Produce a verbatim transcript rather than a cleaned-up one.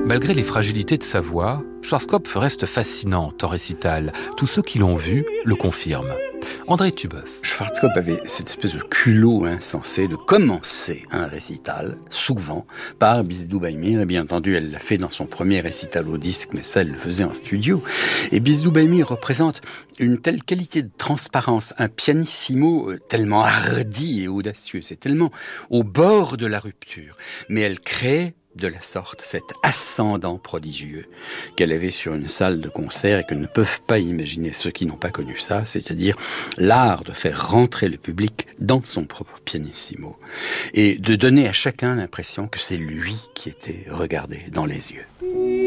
Malgré les fragilités de sa voix, Schwarzkopf reste fascinante en récital. Tous ceux qui l'ont vu le confirment. André Tubeuf. Schwarzkopf avait cette espèce de culot insensé de commencer un récital, souvent, par Bisdou Baïmir. Et bien entendu, elle l'a fait dans son premier récital au disque, mais ça, elle le faisait en studio. Et Bisdou Baïmir représente une telle qualité de transparence, un pianissimo tellement hardi et audacieux. C'est tellement au bord de la rupture. Mais elle crée de la sorte cet ascendant prodigieux qu'elle avait sur une salle de concert et que ne peuvent pas imaginer ceux qui n'ont pas connu ça, c'est-à-dire l'art de faire rentrer le public dans son propre pianissimo et de donner à chacun l'impression que c'est lui qui était regardé dans les yeux.